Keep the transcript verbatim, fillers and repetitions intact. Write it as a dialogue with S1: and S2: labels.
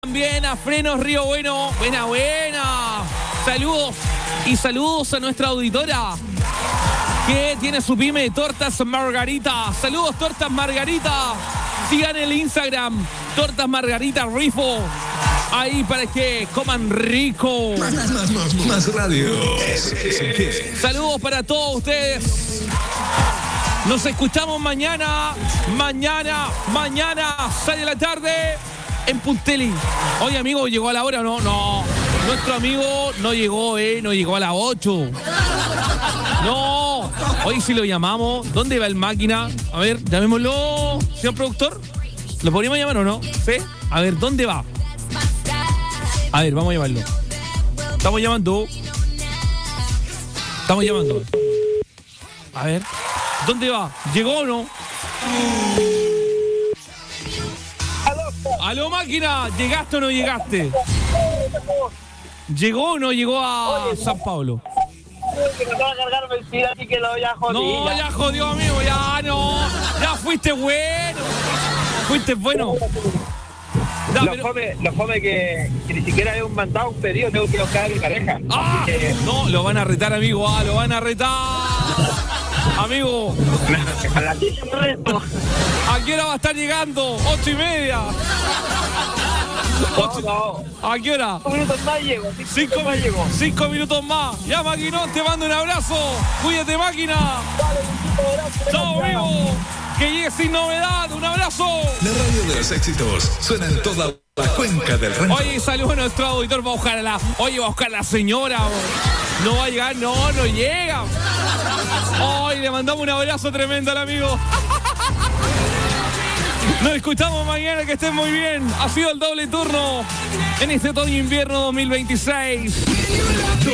S1: También a Frenos Río Bueno. Buena, buena. Saludos y saludos a nuestra auditora que tiene su pyme de tortas Margarita. Saludos, tortas Margarita. Sigan el Instagram, tortas Margarita Rifo. Ahí para que coman rico.
S2: Más, más, más, más radio.
S1: Saludos para todos ustedes. Nos escuchamos mañana. Mañana, mañana, seis de la tarde en Punteli. Oye, amigo, ¿llegó a la hora o no? No. Nuestro amigo no llegó, ¿eh? No llegó a las ocho. No. Hoy sí lo llamamos. ¿Dónde va el máquina? A ver, llamémoslo, señor productor. ¿Lo podríamos llamar o no? ¿Sí? A ver, ¿dónde va? A ver, vamos a llamarlo. Estamos llamando. Estamos llamando. A ver. ¿Dónde va? ¿Llegó o no? Aló, máquina. ¿Llegaste o no llegaste? ¿Llegó o no llegó a San Pablo?
S3: Que me acaba de cargar mentira, así que lo ya jodí.
S1: No, ya. ya jodió, amigo. Ya no. Ya fuiste bueno. Fuiste bueno. No,
S3: lo,
S1: pero...
S3: fome, lo fome que, que ni siquiera he mandado un pedido, tengo que buscar a mi pareja.
S1: Ah,
S3: que...
S1: No, lo van a retar, amigo. Ah, lo van a retar. Amigo.
S3: A las diez me reto.
S1: ¿A qué hora va a estar llegando? Ocho y media.
S3: No, no.
S1: ¿A qué hora?
S3: Cinco minutos más llego. Cinco,
S1: Cinco,
S3: minutos más llego.
S1: cinco minutos más. Ya, maquinón, te mando un abrazo. Cuídate, máquina. Chao, amigo. Que llegue sin novedad. Un abrazo.
S2: La radio de los éxitos suena en toda la cuenca del Rancho.
S1: Oye, saludos a nuestro auditor. Va a buscar a la. Oye, va a buscar a la señora. No va a llegar. No, no llega. Hoy le mandamos un abrazo tremendo al amigo. Nos escuchamos mañana, que estén muy bien. Ha sido el doble turno en este otoño-invierno dos mil veintiséis.